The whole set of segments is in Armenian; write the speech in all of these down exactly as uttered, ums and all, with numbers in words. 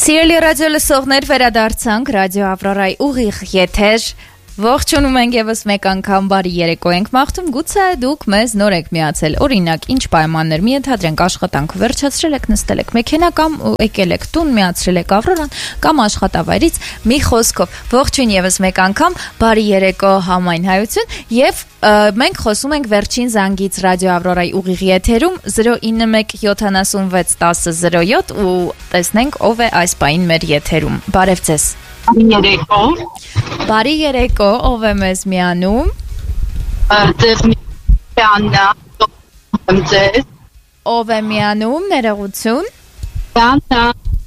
Սիրելի ռադիո լսողներ, վերադարձանք ռադիո Ավրորայի ուղիղ եթեր։ Ողջունում ենք եւս մեկ անգամ բարի երեկո ենք մաղթում, գուցե դուք մեզ նոր եք միացել, օրինակ ինչ պայմաններ մի ենթադրենք աշխատանքը վերջացրել եք, նստել եք մեքենա կամ եկել եք տուն, միացրել եք Ավրորան կամ աշխատավայրից, մի խոսքով ողջույն եւս մեկ անգամ, բարի երեկո համայն հայություն եւ մենք խոսում ենք վերջին զանգից ռադիո Ավրորայի ուղիղ եթերում zero nine one seven seven one zero zero seven ու տեսնենք ով է այս պահին մեր եթերում։ Բարև ձեզ։ Բարի երեկո։ Բարի երեկո, ով է մեզ միանում։ Ձեզ Լիաննա, ձեզ։ Ով է միանում, ներողություն։ Լիաննա։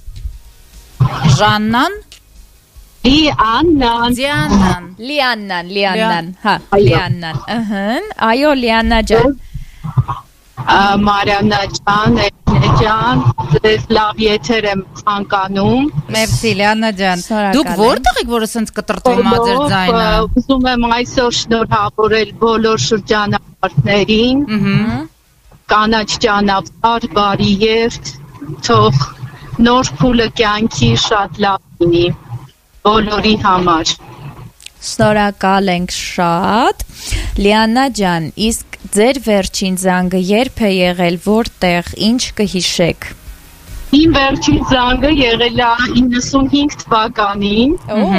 Ժաննան։ Լիաննան։ Լիաննան, Լիաննան, Լիաննան, հա, Լիաննան, ըհը, այո, Լիաննա ջան։ Մարիաննա ջան, ջան, ձեզ լավ եթեր եմ ցանկանում։ Մերսի Լիաննա ջան։ Դուք որտեղ եք, որ ասենց կտրտվում ա ձեր ձայնը։ Ուզում եմ այսօր շնորհավորել բոլոր շրջանավարտներին։ Կանաչ ճանապարհ, բարի երթ, թող նոր փուլը կյանքի շատ լավ լինի բոլորի համար։ Շնորհակալ ենք շատ։ Լիաննա ջան, իսկ ձեր վերջին զանգը երբ է եղել, որտեղ, ինչ կհիշեք։ Իմ վերջին զանգը եղել է իննսունհինգ թվականին։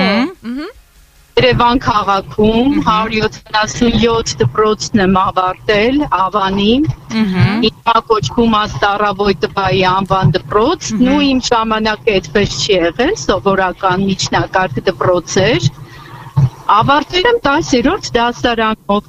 Երևան քաղաքում one seventy-seven դպրոցն եմ ավարտել Ավանի։ Հիմա կոչվում է Ստարավոյտովայի անվան դպրոց, ու իմ ժամանակը այդպես չի եղել, սովորական միջնակարգ դպրոց էր։ Ավարտել եմ տասերորդ դասարանով։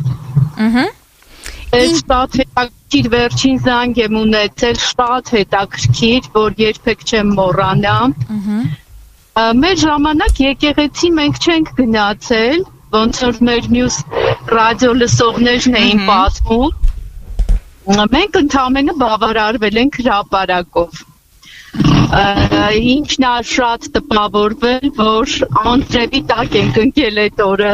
Ես շատ հետաքրքիր վերջին զանգ եմ ունեցել, շատ հետաքրքիր, որ երբեք չեմ մոռանա։ Մեր ժամանակ եկեղեցի մենք չենք գնացել, ոնց որ մեր մյուս ռադիո լսողներն էին պատմում։ Մենք ընդամենը բավարարվել ենք հրապարակով։ Ինչն է շատ տպավորվել, որ անձրևի տակ ենք ընկել այդ օրը։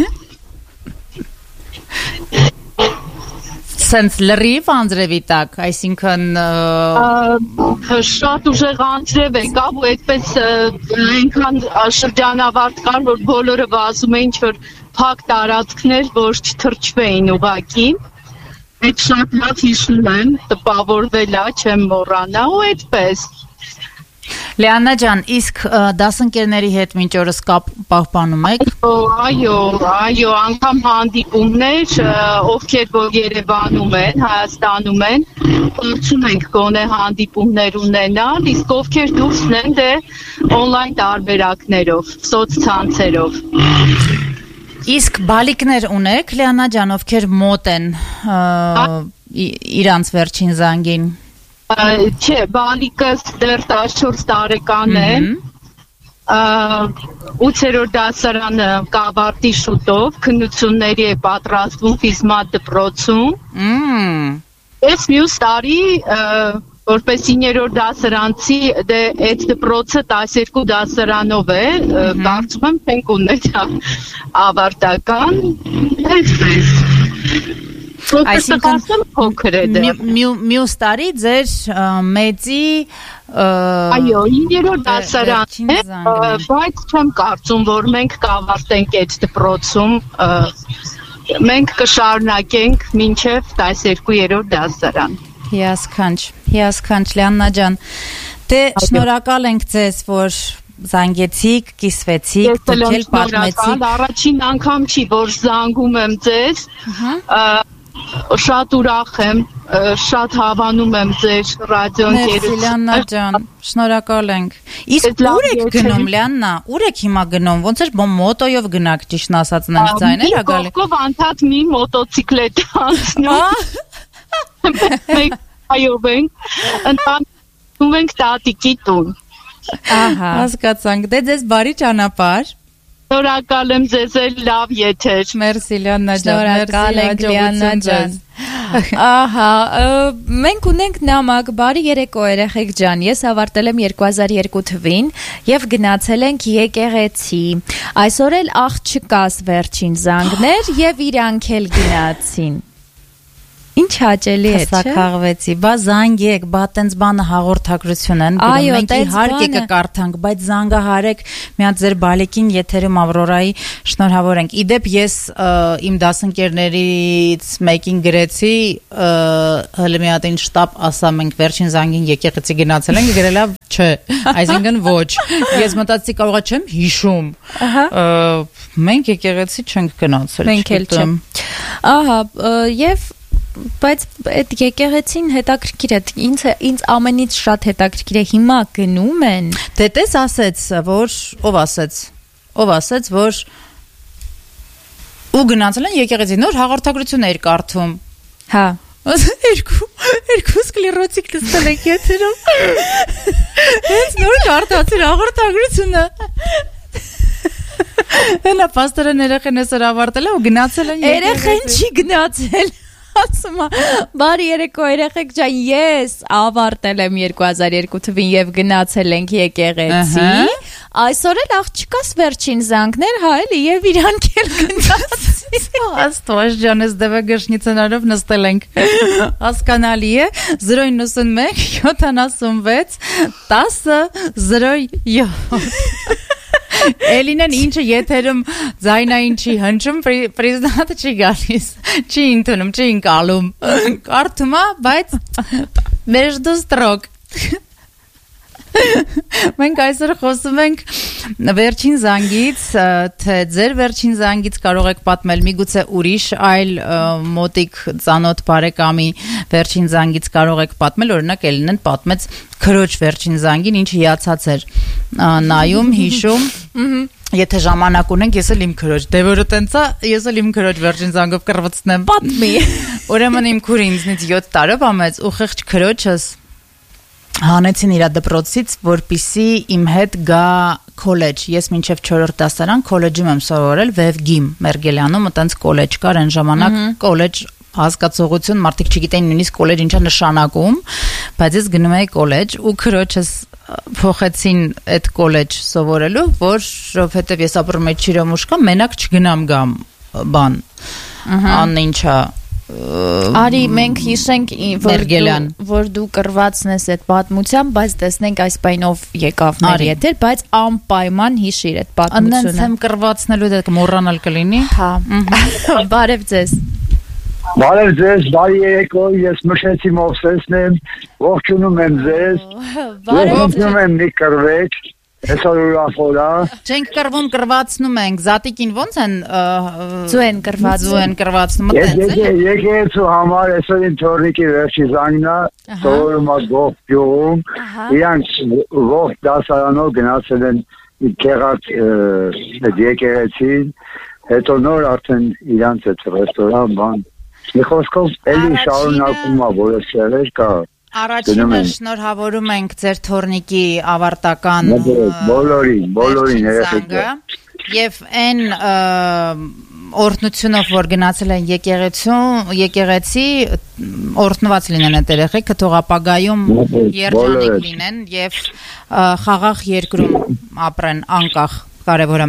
Սենց լրիվ անձրևի տակ, այսինքն շատ ուժեղ անձրև եկավ ու այդպես այնքան շրջանավարտ կար, որ բոլորը վազում էին ինչ-որ փակ տարածքներ, որ չթրջվեին ուղղակի։ Այդ շատ լավ հիշում եմ, տպավորվել է, չեմ մոռանա ու այդպես։ Լիաննա ջան, իսկ դասընկերների հետ մինչ օրս կապ պահպանում եք։ Այո, այո, անգամ հանդիպումներ, ովքեր որ Երևանում են, Հայաստանում են, փորձում ենք գոնե հանդիպումներ ունենալ, իսկ ովքեր դուրսն են, դե օնլայն տարբերակներով, սոցցանցերով։ Իսկ բալիկներ ունեք, Լիաննա ջան, ովքեր մոտ են իրանց վերջին զանգին։ Չէ, բալիկս դեռ տասնչորս տարեկան է, ութերորդ դասարանը կավարտի շուտով, քննությունների է պատրաստվում ֆիզմատ դպրոցում։ Ես մյուս տարի, որպես իններորդ դասարանցի, դե այդ դպրոցը տասներկու դասարանով է, կարծում եմ չենք ունենա ավարտական, այդպես։ Այսինքն մյուս տարի ձեր մեծի այո, իններորդ դասարան է, բայց չեմ կարծում, որ մենք կավարտենք այդ դպրոցում, մենք կշարունակենք մինչև տասներկուերորդ դասարան։ Հիասքանչ, հիասքանչ Լիաննա ջան, դե շնորհակալ ենք ձեզ, որ զանգեցիք, կիսվեցիք, դուք էլ պատմեցիք։ Առաջին անգամ չի, որ զանգում եմ ձեզ, շատ ուրախ եմ, շատ հավանում եմ ձեր ռադիոընկերությունը։ Լիաննա ջան, շնորհակալ ենք։ Իսկ ուր եք գնում, Լիաննա, ուր եք հիմա գնում, ոնց էր մոտոյով գնաք, ճիշտ ասածն եմ ձայներ ա գալի։ Կողքով անդադ մի մոտոցիկլետ անցնում։ Մենք այով ենք, ընտանում ենք տատիկի տուն։ Ահա, հասկացանք, դե ձեզ բարի ճանապարհ։ Շնորհակալ եմ ձեզ էլ լավ եթեր։ Մերսի Լիաննա ջան, շնորհակալ ենք Լիաննա ջան։ Ահա, մենք ունենք նամակ, բարի երեկո երեխեք ջան, ես ավարտել եմ two thousand two թվին եւ գնացել ենք եկեղեցի։ Այսօր էլ աղջկաս վերջին զանգներ եւ իրանք էլ գնացին։ Ինչ հաճելի է, չէ՞։ Հասակաղվեցի, բա զանգեք, բա տենց բանը հաղորդակցություն են, մենք իհարկե կկարդանք, բայց զանգահարեք, մի հատ ձեր բալիկին եթերում Ավրորայի շնորհավոր ենք։ Իդեպ ես իմ դասընկերներից մեկին գրեցի, հələ մի հատ ինչ շտապ ասա, մենք վերջին զանգին եկեղեցի գնացել ենք, գրելա չէ, այսինքն ոչ։ Ես մտածեցի կարողա չեմ հիշում։ Մենք եկեղեցի չենք գնացել։ Մենք էլ չեմ։ Ահա, եւ բայց այդ եկեղեցին հետաքրքիր է, ինձ ինձ ամենից շատ հետաքրքիր է, հիմա գնում են։ Դե տես ասեց, որ ով ասեց, ով ասեց, որ ու գնացել են եկեղեցի, նոր հաղորդագրություն էր կարդում։ Հա։ Երկու երկու սկլերոտիկ դստել եք եթերում։ Հենց նոր կարդացել հաղորդագրությունը։ Հենա պաստորեն երեխեն էսր ավարտել է ու գնացել են եկեղեցի։ Երեխեն չի գնացել։ Ասում բարի երեկո երեխեք ջան, ես ավարտել եմ երկու հազար երկու թվին եւ գնացել ենք եկեղեցի։ Այսօր էլ աղջկաս վերջին զանգներ, հա էլի եւ իրանք էլ գնացի։ Աստված ջան, ես դեպագշնիցներով նստել ենք։ Հասկանալի է։ zero nine one seventy-six ten zero seven Էլինեն ինչը եթերում ձայնային չի հնչում, պրեզիդենտը չի գալիս, չի ընդունում, չի ընկալում, կարդում է, բայց между строк։ Մենք այսօր խոսում ենք վերջին զանգից, թե ձեր վերջին զանգից կարող եք պատմել միգուցե ուրիշ այլ մոտիկ ծանոթ բարեկամի վերջին զանգից կարող եք պատմել, օրինակ Էլինեն պատմեց քրոջ վերջին զանգին, ինչ հիացած էր նայում, հիշում։ Եթե ժամանակ ունենք, ես էլ իմ քրոջ, դե որը տենց է, ես էլ իմ քրոջ վերջին զանգով կռվցնեմ։ Պատմի։ Ուրեմն իմ քուրը ինձնից յոթ տարով ամեց ու խեղճ քրոջս հանեցին իր դպրոցից, որպիսի իմ հետ գա քոլեջ։ Ես մինչև չորրորդ դասարան քոլեջում եմ սովորել, Վևգիմ Մերգելյանում, այտենց քոլեջ կար այն ժամանակ, քոլեջ հասկացողություն, մարդիկ չգիտեին նույնիսկ քոլեջ ինչա նշանակում, բայց ես գնում էի քոլեջ ու քրոջս փոխեցին այդ քոլեջ սովորելու, որովհետև ես ապրում եմ Չիրոմուշկա, մենակ չգնամ գամ բան։ Ան ինչա Արի մենք հիշենք որ դու, որ դու կռվածն ես այդ պատմությամբ, բայց տեսնենք այս պայնով եկավ մեր եթեր, բայց անպայման հիշիր այդ պատմությունը։ Անենց եմ կռվածնելու դա կմոռանալ կլինի։ Հա։ Բարև ձեզ։ Բարև ձեզ, բարի երեկո, ես Մշեցի Մովսեսն եմ, ողջունում եմ ձեզ։ Ողջունում եմ մի կռվեք։ Այսօր ուրախորա։ Չենք կռվում, կռվածնում ենք։ Զատիկին ոնց են ձու են կռված, ձու են կռվածնում, այտենց է։ Եկեղեցու համար այսօր իմ թորնիկի վերջի զանգնա, սովորում է Գող գյուղում։ Իրանք ողջ դասարանով գնացել են կեղած եկեղեցին, հետո նոր արդեն իրանց այդ ռեստորան բան։ Մի խոսքով էլի շարունակում է, որ այս սերեր կա։ Առաջինը շնորհավորում ենք ձեր թորնիկի ավարտական բոլորին, բոլորին երեխեքը եւ այն օրհնությունով որ գնացել են եկեղեցու, եկեղեցի օրհնված լինեն այդ երեխեքը, թող ապագայում երջանիկ լինեն եւ խաղաղ երկրում ապրեն անկախ կարևորը։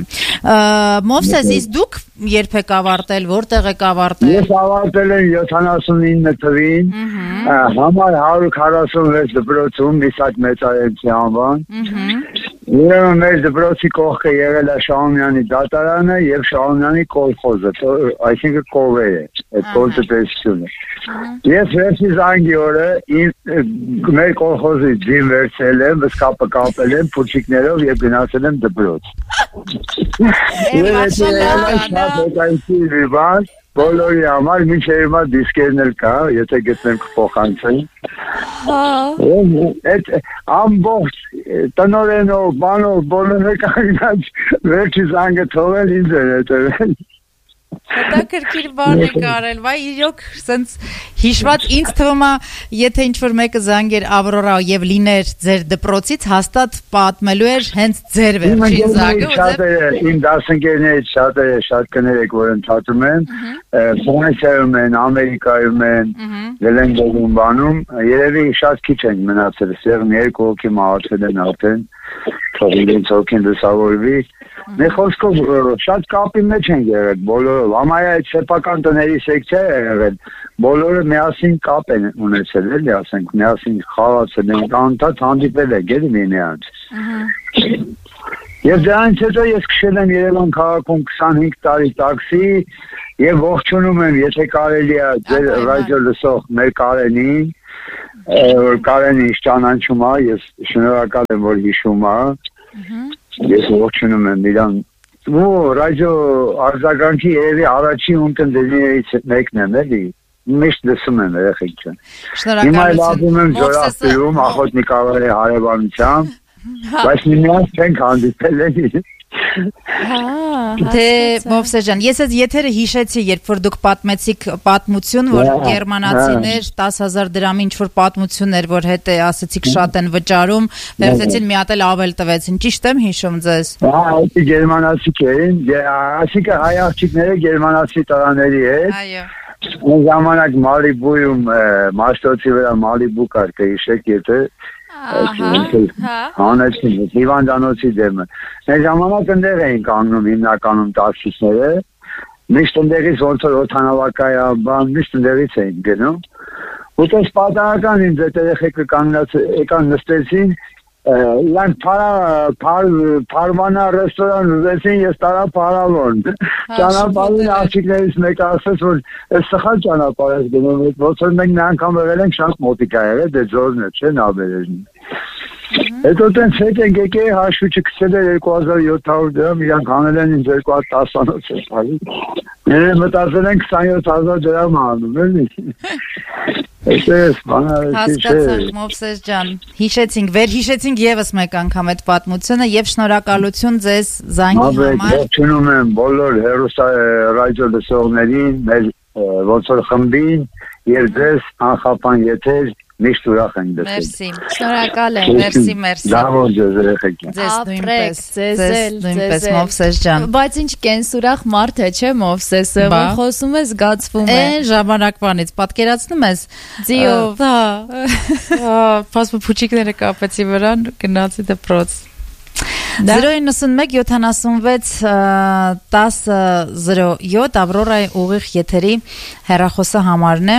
Մովսես, իսկ դուք երբեք ավարտել, որտեղ եք ավարտել։ Ես ավարտել եմ յոթանասունինը թվին, համար հարյուր քառասունվեց դպրոցում, Իսակ Մեծարենցի անվան։ Ուրեմն մեր դպրոցի կողքը եղել է Շահումյանի դատարանը եւ Շահումյանի կոլխոզը, այսինքն կովերը, այդ կոլտեստությունը։ Ես վերջի զանգի օրը մեր կոլխոզի ձին վերցել եմ, վսկապը կապել եմ փուչիկներով եւ գնացել եմ դպրոց։ Բոլորի համար մինչև հիմա դիսկերն էլ կա, եթե գտնեմ կփոխանցեմ։ Այդ ամբողջ տնօրենով, բանով, բոլորը կանգնած վերջի զանգը թողել ինձ էր հետևել։ Հետաքրքիր բան եք արել, վայ իրոք սենց հիշված ինձ թվում է, եթե ինչ-որ մեկը զանգեր Ավրորա եւ լիներ ձեր դպրոցից, հաստատ պատմելու էր հենց ձեր վերջին զանգը։ Իմ դասընկերներից շատերը շատ կներեք, որ ընդհատում են, Ֆրանսիայում են, Ամերիկայում են, Լենգովում բանում, երևի շատ քիչ են մնացել, սեղմ երկու հոգի մահացել են արդեն, թող իրենց հոգին դասավորվի։ Մեր խոսքով շատ կապի մեջ են եղել բոլորը, համարյա այդ սեփական տների սեկցիա է եղել, բոլորը միասին կապ են ունեցել, էլի ասենք, միասին խաղացել են, անդադ հանդիպել են, գերի միմյանց։ Եվ դրանից հետո ես քշել եմ Երևան քաղաքում քսանհինգ տարի տաքսի եւ ողջունում եմ, եթե կարելի է ձեր ռադիո լսող մեր Կարենին, որ Կարենին ճանաչում է, ես շնորհակալ եմ, որ հիշում է։ Ես ողջունում եմ իրան։ Ու ռադիո արձագանքի երևի առաջին ունկնդիրներից մեկն եմ, էլի։ Միշտ լսում եմ երեխեքին։ Շնորհակալություն։ Հիմա լավում եմ Զորախտում, Ախոտնիկավարի հարևանությամբ, բայց միմյանց չենք հանդիպել, էլի։ Թե Մովսես ջան, ես այդ եթերը հիշեցի, երբ որ դուք պատմեցիք պատմություն, որ գերմանացիներ տասը հազար դրամի ինչ-որ պատմություն էր, որ հետ է ասեցիք շատ են վճարում, վերցեցին մի հատ էլ ավել տվեցին, ճիշտ եմ հիշում ձեզ։ Հա, այդ գերմանացիք էին, ասիկա հայ աղջիկները գերմանացի տղաների հետ։ Այո։ Այն ժամանակ Մալիբույում, Մաշտոցի վրա Մալիբու կար, կհիշեք, եթե հանեցին հիվանդանոցի դեմը։ Մեր ժամանակ ընդեղ էին կանգնում հիմնականում տաքսիստները, միշտ ընդեղից ոնց որ օդանավակայան, միշտ ընդեղից էին գնում։ Ու տես պատահական ինձ այդ երեխեքը կանգնած եկան նստեցին, իրանք փարվանա ռեստորան ուզեցին, ես տարա փարավոն։ Ճանապարհին աղջիկներից մեկը ասաց, որ այս սխալ ճանապարհ ես գնում, ոնց որ մենք մի անգամ եղել ենք շատ մոտիկ ա եղել, դե ձորն է, չէ՞, նաբերեժն։ Հետո տենց հետ ենք եկել, հաշվիչը գցել էր երկու հազար յոթ հարյուր դրամ, իրանք հանել են ինձ երկու հազար տասանոց է տալի։ Մենք մտածել ենք քսանյոթ հազար դրամ անում, էլի։ Էս բանը հասկացանք Մովսես ջան, հիշեցինք, վեր հիշեցինք եւս մեկ անգամ այդ պատմությունը եւ շնորհակալություն ձեզ զանգի համար։ Ողջունում եմ բոլոր հերոս ռադիո լսողներին, մեր ոնց որ խմբին եւ ձեզ անխափան եթեր միշտ ուրախ ենք դասել։ Մերսի։ Շնորհակալ եմ։ Մերսի, մերսի։ Լավ օր ձեզ երեխեքին։ Ձեզ նույնպես, ձեզ էլ, նույնպես Մովսես ջան։ Բայց ինչ կենսուրախ մարդ է, չէ՞ Մովսեսը, որ խոսում է, զգացվում է։ Այն ժամանակվանից պատկերացնում ես Ձիով։ Հա։ Փասպո փուչիկները կապեցի վրան, գնացի դպրոց։ zero նոյնասունմեկ յոթանասունվեց տասը զիրո յոթ Ավրորայի ուղիղ եթերի հեռախոսը համարն է։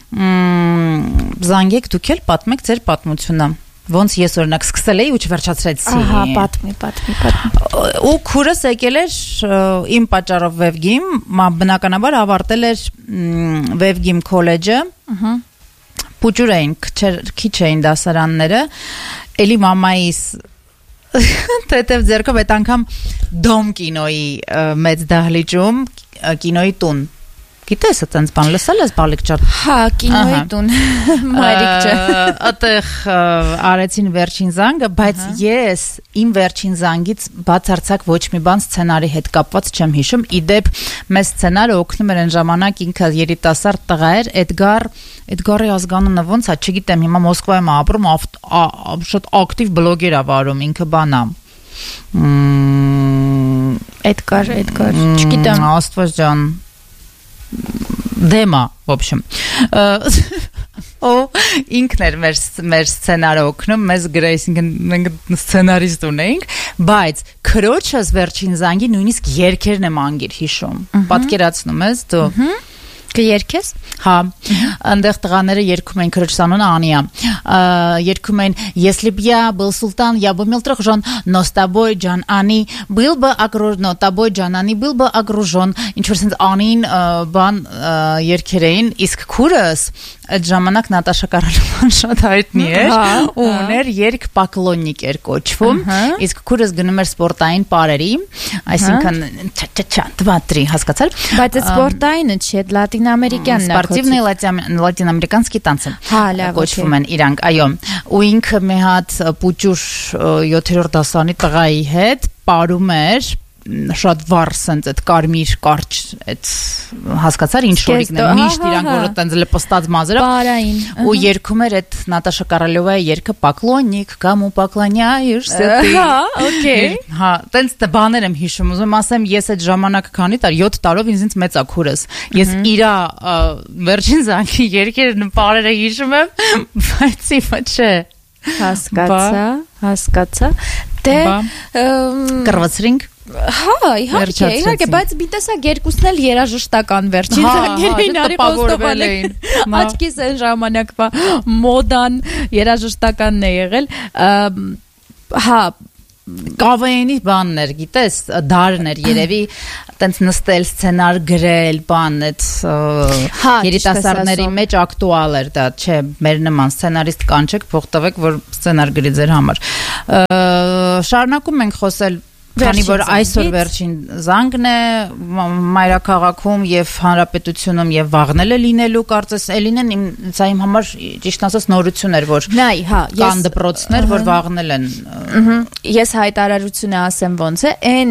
Զանգեք դուք էլ պատմեք ձեր պատմությունը։ Ոնց ես օրինակ սկսել էի ու չվերջացրեցի։ Ահա, պատմի, պատմի, պատմի։ Ու քուրս եկել էր իմ պատճառով Վևգիմ, բնականաբար ավարտել էր Վևգիմ քոլեջը։ Ահա։ Փուջուր էին, քիչ էին դասարանները։ Էլի մամայիս Տետև ձերքով այդ անգամ Դոմ կինոյի մեծ դահլիճում կինոյի տուն։ Գիտես այդպես բան լսել ես բալիկ ջան։ Հա, կինոյի տուն։ Մայրիկ ջա։ Այդտեղ արեցին վերջին զանգը, բայց ես իմ վերջին զանգից բացարձակ ոչ մի բան սցենարի հետ կապված չեմ հիշում։ Իդեպ մեզ սցենարը օգնում էր այն ժամանակ ինքը երիտասարդ տղա էր, Էդգար, Էդգարի ազգանունը ոնց է, չգիտեմ, հիմա Մոսկվայում ապրում, շատ ակտիվ բլոգեր է վարում, ինքը բանա։ Էդգար, Էդգար, չգիտեմ։ Աստված ջան Դեմա, в общем։ Օ ինքն էր մեր մեր սցենարը օգնում, մեզ գրեյսինգ մենք սցենարիստ ունեինք, բայց քրոջս վերջին զանգի նույնիսկ երգերն եմ անգիր հիշում։ Պատկերացնում ես դու։ Կերքես։ Հա, այնտեղ տղաները երգում են քրոջ անունը Անիա։ Երգում են Если б я был султан, я бы имел трех жен, но с тобой, Джан Ани, был бы окружен, но тобой, Джан Ани, был бы окружен։ Ինչ որ sense Անին բան երգեր էին, իսկ քուրս այդ ժամանակ Նատաշա Կարալյան շատ հայտնի էր, ու ուներ երգ Պակլոննիկ էր կոչվում, իսկ քուրս գնում էր սպորտային պարերի, այսինքն չա-չա-չա, два три, հասկացար։ Բայց այդ սպորտայինը չէ, լատինամերիկյանն է։ Սպորտիվնի լատինամերիկանսկի տանցը կոչվում են իրանք, այո։ Ու ինքը մի հատ պուճուր յոթերորդ դասարանի տղայի հետ պարում էր շատ վառ sense այդ կարմիր կարճ այդ հասկացար ինչ շորիկն է միշտ իրանք որ այտենց լպստած մազերով բարային ու երգում էր այդ Նատաշա Կարալյովայի երգը Պակլոննիկ կամու պակլանյաешься ты հա օքեյ հա այտենց բաներ եմ հիշում ուզում ասեմ ես այդ ժամանակ քանի տար յոթ տարով ինձ մեծ ա քուրս ես իրա վերջին զանգի երգերը նպարերը հիշում եմ բայց իվա չէ Հասկացա, հասկացա։ Դե կռվացրինք։ Հա, իհարկե, իհարկե, բայց մի տեսակ երկուսն էլ երաժշտական վերջին զանգերին արի խոստովալ էին։ Աչքիս այն ժամանակվա մոդան երաժշտականն է եղել։ Հա, կավեինի բաններ, գիտես, դարներ երևի տենց նստել, սցենար գրել, բան, այդ երիտասարդների մեջ ակտուալ էր դա, չէ, մեր նման սցենարիստ կանչեք, փող տվեք, որ սցենար գրի ձեր համար։ Շարունակում ենք խոսել, քանի որ այսօր վերջին զանգն է մայրաքաղաքում եւ հանրապետությունում եւ վաղնել է լինելու, կարծես Էլինեն ինձ իմ համար ճիշտ ասած նորություն էր, որ նայ, հա, կան դպրոցներ, որ վաղնել են։ Ես հայտարարությունը ասեմ ոնց է, այն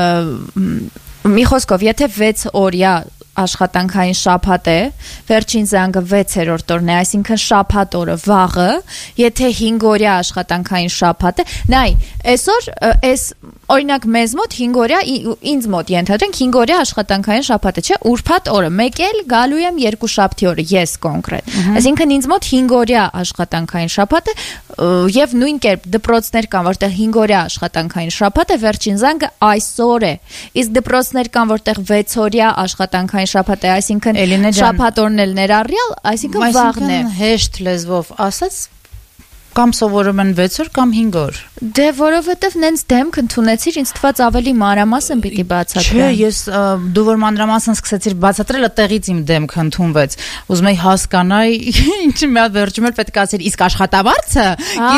մի խոսքով, եթե վեց օրյա աշխատանքային շաբաթ է, վերջին զանգը վեցերորդ օրն է, այսինքն շաբաթ օրը վաղը, եթե հինգ օրյա աշխատանքային շաբաթ է, նայ, այսօր այս օրինակ մեզ մոտ հինգ օրյա, ինձ մոտ ենթադրենք հինգ օրյա աշխատանքային շաբաթ է, չէ, ուրբաթ օրը, մեկ էլ գալու եմ երկու շաբթի օրը, ես կոնկրետ, այսինքն ինձ մոտ հինգ օրյա աշխատանքային շաբաթ է, եւ նույն կերպ դպրոցներ կան, որտեղ հինգ օրյա աշխատանքային շաբաթ է, վերջին զանգը այսօր է, իսկ դպրոցներ կան, որտեղ վեց օրյա աշխատանքային շաբաթ է, այսինքն շաբաթ օրն էլ ներառյալ, այսինքն վաղն է։ Հեշտ լեզվով ասած կամ սովորում են վեց օր կամ հինգ օր։ Դե որովհետև նենց դեմք ընդունեցիր, ինձ թվաց ավելի մանրամասն պիտի բացատրեմ։ Չէ, ես դու որ մանրամասն սկսեցիր բացատրել, այդտեղից իմ դեմքը ընդունվեց։ Ուզում եի հասկանալ, ինչ մի հատ վերջում էլ պետք է ասել, իսկ աշխատավարձը,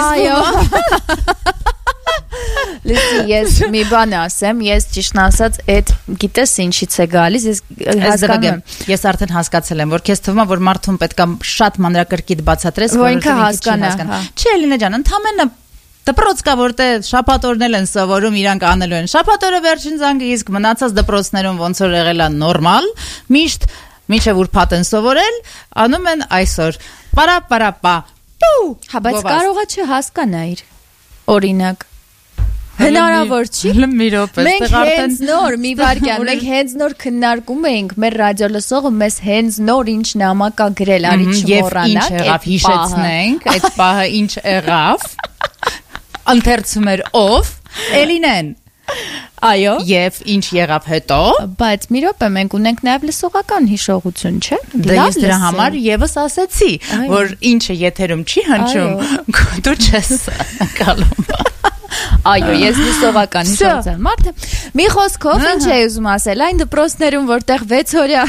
այո։ Լսի, ես մի բան ասեմ, ես ճիշտն ասած, այդ գիտես ինչից է գալիս, ես հասկանում եմ։ Ես արդեն հասկացել եմ, որ քեզ թվում է, որ մարդուն պետք է շատ մանրակրկիտ բացատրես, որ ինքը հասկանա։ Չէ, Էլինա ջան, ընդամենը դպրոց կա, որտեղ շաբաթ օրն են սովորում, իրանք անելու են շաբաթ օրը վերջին զանգը, իսկ մնացած դպրոցներում ոնց որ եղել է նորմալ, միշտ մինչև ուրբաթ են սովորել, անում են այսօր։ Պարա պարա պա։ Հա, բայց կարողա չհասկանայր։ Օրինակ հնարավոր չի։ Մի րոպե, մենք հենց նոր մի վարքյան, մենք հենց նոր քննարկում էինք, մեր ռադիո լսողը մեզ հենց նոր ինչ նամակ ա գրել, արի չմոռանանք, եւ ինչ եղավ, հիշեցնենք, այդ պահը ինչ եղավ։ Ընթերցում էր ով? Էլինեն։ Այո։ Եվ ինչ եղավ հետո։ Բայց մի րոպե, մենք ունենք նաև լսողական հիշողություն, չէ՞։ Դե ես դրա համար եւս ասեցի, որ ինչը եթերում չի հնչում, դու չես գալու։ Այո, ես լսողական հիշողության մարդը։ Մի խոսքով ինչ էի ուզում ասել, այն դպրոցներում, որտեղ վեց օրյա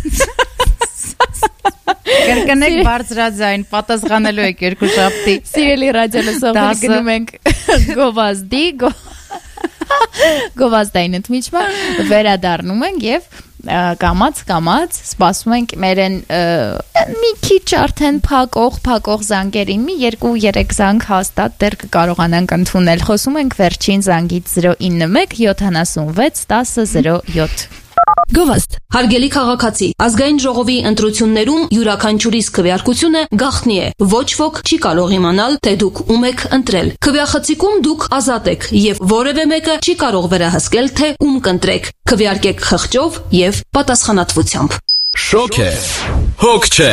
Կրկնեք բարձրաձայն, պատասխանելու եք երկու շաբթի։ Սիրելի ռադիո լսողներ, գնում ենք գովազդի, գովազդային ընդմիջման, վերադառնում ենք եւ կամած կամած սպասում ենք մերեն մի քիչ արդեն փակող փակող զանգերին մի երկու երեք զանգ հաստատ դեռ կկարողանանք ընդունել։ Խոսում ենք վերջին զանգից zero nine one seven seven one zero zero seven։ Գովազդ, հարգելի քաղաքացի, ազգային ժողովի ընտրություններում յուրաքանչյուրիս քվեարկությունը գաղտնի է։ Ոչ ոք չի կարող իմանալ, թե դուք ում եք ընտրել։ Քվեախցիկում դուք ազատ եք եւ որևէ մեկը չի կարող վերահսկել, թե ում կընտրեք։ Քվեարկեք խղճով եւ պատասխանատվությամբ։ Շոկ է, հոգ չէ։